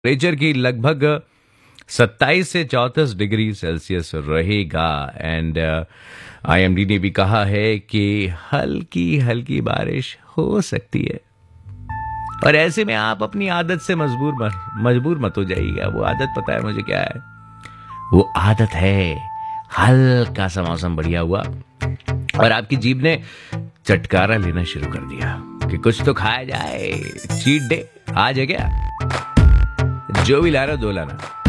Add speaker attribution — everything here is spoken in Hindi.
Speaker 1: टेम्परेचर की लगभग 27 से 34 डिग्री सेल्सियस रहेगा। एंड आईएमडी ने भी कहा है कि हल्की हल्की बारिश हो सकती है। और ऐसे में आप अपनी आदत से मजबूर मत हो जाइएगा। वो आदत पता है मुझे क्या है? वो आदत है हल्का सा मौसम बढ़िया हुआ और आपकी जीभ ने चटकारा लेना शुरू कर दिया कि कुछ तो खाया जाए। चीट डे आज है क्या? जो भी ला रहा हो दो लाना।